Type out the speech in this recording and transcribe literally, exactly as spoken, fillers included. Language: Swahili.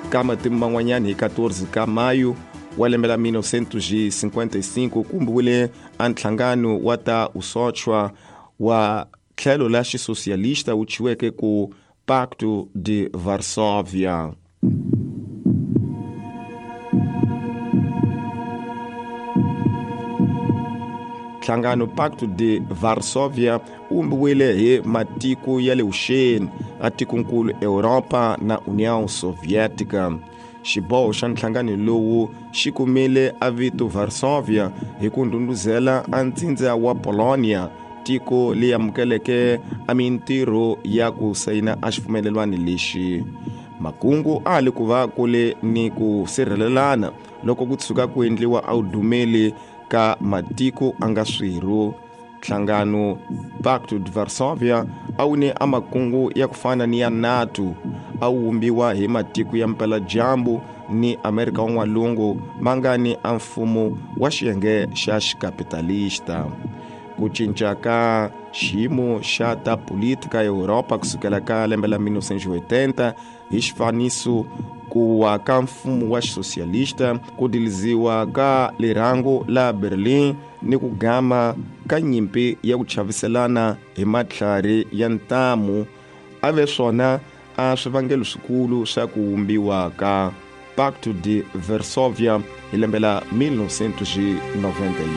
ka matimu man'wanyana hi fourteen ka Mayu wa lembe la nineteen fifty-five kumbe wile a ntlhangano wa ta usochwa wa tlhelo la xisocialista wu chiweke ku Pacto de Varsóvia. Nhlangano Pacto de Varsóvia umbiwile hi matiko ya le vuxeni a tikonkulu Europa na União Soviética. Xiboho xa nhlangano lowu xi kumile a vito Varsóvia hi ku ndhundhuzela a ntsindza wa Polonia, tiko leyi amukeleke a mintirho ya ku sayina a xipfumelelwani lexi. Makungu a le ku va kule ni ku sirhelelana loko ku tshuka ku endliwa a wudumeli ka matiko anga swirho. Nhlangano Pacto de Varsóvia a wu ni a makungu ya ku fana ni ya NATO, a wu vumbiwa hi matiko ya mpela dyambu ni Amerika N'walungu ma nga ni a mfumo wa xiyenge xa xikapitalista. Ku cinca ka xiyimo xa ta politika ya Europa kusukela ka lembe la nineteen eighty hi xifaniso ku wa ka mfumo wa xisocialista, ku diliziwa ka lirango la Berlin ni ku gama ka nyimpi ya ku chaviselana hi matlhari ya ntamu a ve swona a swivangelo swikulu swa ku vumbiwa ka Pacto de Varsóvia hi lembe la nineteen ninety.